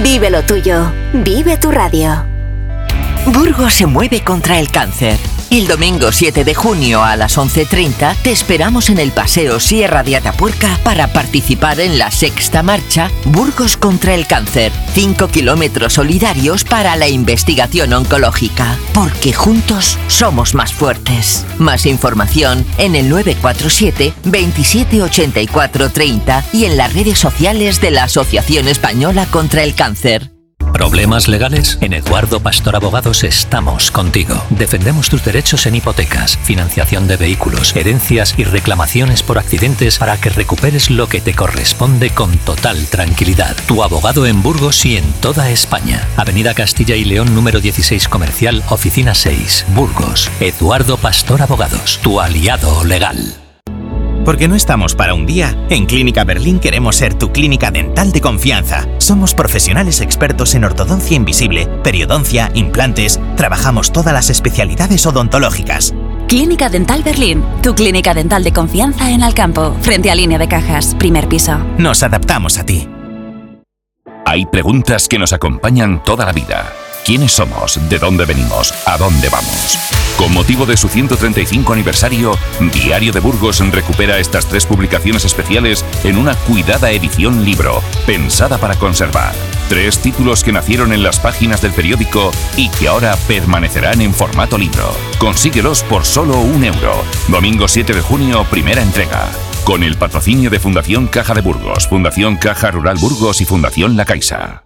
Vive lo tuyo. Vive tu radio. Burgos se mueve contra el cáncer. El domingo 7 de junio a las 11:30 te esperamos en el Paseo Sierra de Atapuerca para participar en la sexta marcha Burgos contra el cáncer. 5 kilómetros solidarios para la investigación oncológica. Porque juntos somos más fuertes. Más información en el 947 27 84 30 y en las redes sociales de la Asociación Española contra el Cáncer. ¿Problemas legales? En Eduardo Pastor Abogados estamos contigo. Defendemos tus derechos en hipotecas, financiación de vehículos, herencias y reclamaciones por accidentes para que recuperes lo que te corresponde con total tranquilidad. Tu abogado en Burgos y en toda España. Avenida Castilla y León número 16 Comercial, Oficina 6, Burgos. Eduardo Pastor Abogados, tu aliado legal. Porque no estamos para un día, en Clínica Berlín queremos ser tu clínica dental de confianza. Somos profesionales expertos en ortodoncia invisible, periodoncia, implantes. Trabajamos todas las especialidades odontológicas. Clínica Dental Berlín, tu clínica dental de confianza en Alcampo, frente a Línea de Cajas, primer piso. Nos adaptamos a ti. Hay preguntas que nos acompañan toda la vida. ¿Quiénes somos? ¿De dónde venimos? ¿A dónde vamos? Con motivo de su 135 aniversario, Diario de Burgos recupera estas 3 publicaciones especiales en una cuidada edición libro, pensada para conservar. 3 títulos que nacieron en las páginas del periódico y que ahora permanecerán en formato libro. Consíguelos por solo €1. Domingo 7 de junio, primera entrega. Con el patrocinio de Fundación Caja de Burgos, Fundación Caja Rural Burgos y Fundación La Caixa.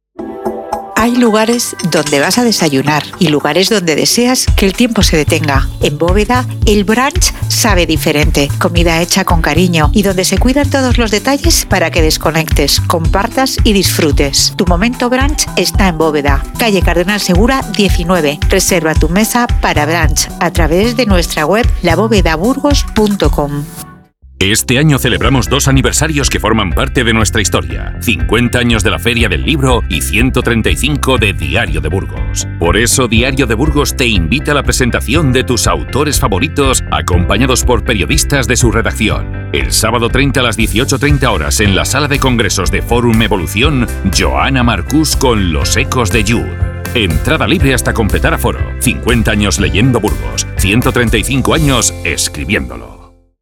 Hay lugares donde vas a desayunar y lugares donde deseas que el tiempo se detenga. En Bóveda, el brunch sabe diferente. Comida hecha con cariño y donde se cuidan todos los detalles para que desconectes, compartas y disfrutes. Tu momento brunch está en Bóveda, calle Cardenal Segura 19. Reserva tu mesa para brunch a través de nuestra web labovedaburgos.com. Este año celebramos 2 aniversarios que forman parte de nuestra historia. 50 años de la Feria del Libro y 135 de Diario de Burgos. Por eso Diario de Burgos te invita a la presentación de tus autores favoritos, acompañados por periodistas de su redacción. El sábado 30 a las 18:30 horas en la sala de congresos de Fórum Evolución, Joana Marcús con Los Ecos de Jude. Entrada libre hasta completar aforo. 50 años leyendo Burgos. 135 años escribiéndolo.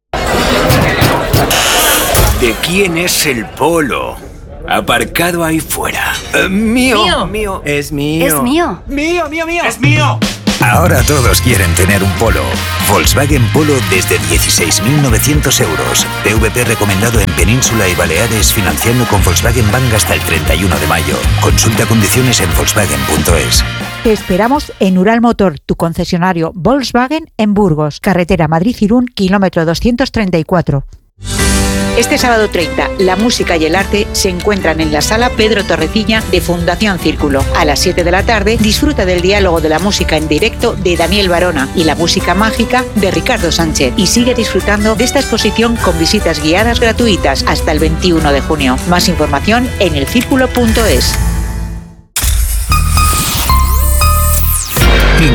¿De quién es el polo? Aparcado ahí fuera. Mío. Mío. Es mío. Es mío. Mío. Es mío. Ahora todos quieren tener un Polo. Volkswagen Polo desde 16.900 euros. PVP recomendado en Península y Baleares, financiando con Volkswagen Bank hasta el 31 de mayo. Consulta condiciones en volkswagen.es. Te esperamos en Ural Motor, tu concesionario Volkswagen en Burgos, carretera Madrid-Irún, kilómetro 234. Este sábado 30, la música y el arte se encuentran en la sala Pedro Torreciña de Fundación Círculo. A las 7 de la tarde, disfruta del diálogo de la música en directo de Daniel Barona y la música mágica de Ricardo Sánchez. Y sigue disfrutando de esta exposición con visitas guiadas gratuitas hasta el 21 de junio. Más información en elcírculo.es.